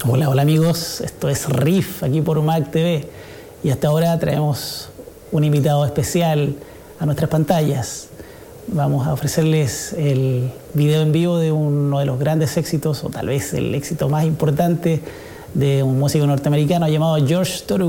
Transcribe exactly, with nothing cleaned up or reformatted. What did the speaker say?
Hola, hola amigos, esto es Riff aquí por Mac T V y hasta ahora traemos un invitado especial a nuestras pantallas. Vamos a ofrecerles el video en vivo de uno de los grandes éxitos, o tal vez el éxito más importante de un músico norteamericano llamado George Thorogood.